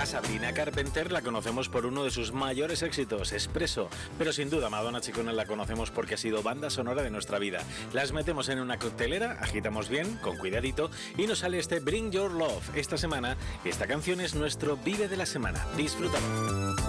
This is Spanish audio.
Sabrina Carpenter la conocemos por uno de sus mayores éxitos, Espresso, pero sin duda Madonna Chicone la conocemos porque ha sido banda sonora de nuestra vida. Las metemos en una coctelera, agitamos bien, con cuidadito, y nos sale este Bring Your Love. Esta semana, esta canción es nuestro Vive de la semana. Disfrútalo.